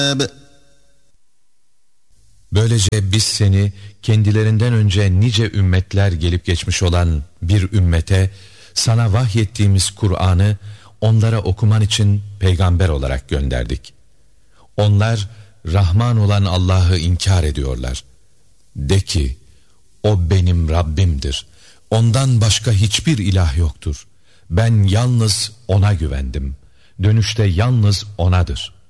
Böylece biz seni kendilerinden önce nice ümmetler gelip geçmiş olan bir ümmete sana vahyettiğimiz Kur'an'ı onlara okuman için peygamber olarak gönderdik. Onlar Rahman olan Allah'ı inkar ediyorlar. De ki, o benim Rabbimdir. Ondan başka hiçbir ilah yoktur. Ben yalnız O'na güvendim. Dönüşte yalnız O'nadır.